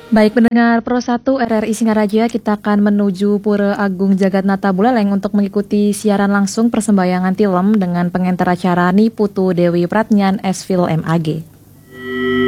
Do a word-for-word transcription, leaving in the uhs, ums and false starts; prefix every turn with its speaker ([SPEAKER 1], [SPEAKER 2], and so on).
[SPEAKER 1] Baik pendengar Pro satu R R I Singaraja, kita akan menuju Pura Agung Jagatnata Buleleng untuk mengikuti siaran langsung persembahyangan film dengan pengantar acara Ni Putu Dewi Pratnyan S Film M A G.